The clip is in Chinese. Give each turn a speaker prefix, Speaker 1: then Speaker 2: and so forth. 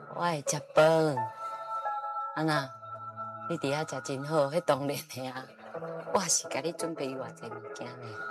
Speaker 1: 我会食饭。安那，你伫遐食真好，迄当然的啊。我是甲你准备偌济物件呢。